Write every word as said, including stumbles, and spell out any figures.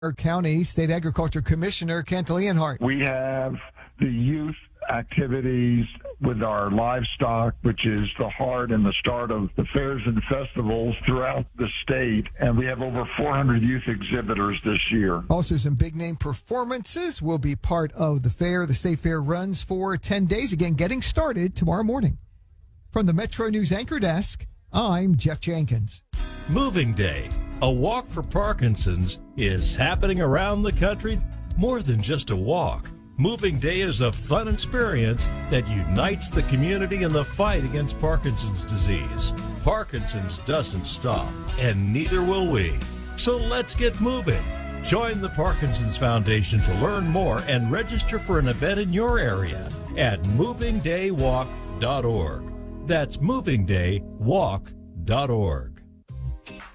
County State Agriculture Commissioner Kent Leonhardt. We have the youth activities with our livestock, which is the heart and the start of the fairs and festivals throughout the state. And we have over four hundred youth exhibitors this year. Also, some big name performances will be part of the fair. The state fair runs for ten days, again, getting started tomorrow morning. From the Metro News Anchor Desk, I'm Jeff Jenkins. Moving Day, a walk for Parkinson's, is happening around the country. More than just a walk. Moving Day is a fun experience that unites the community in the fight against Parkinson's disease. Parkinson's doesn't stop, and neither will we. So let's get moving. Join the Parkinson's Foundation to learn more and register for an event in your area at moving day walk dot org. That's moving day walk dot org.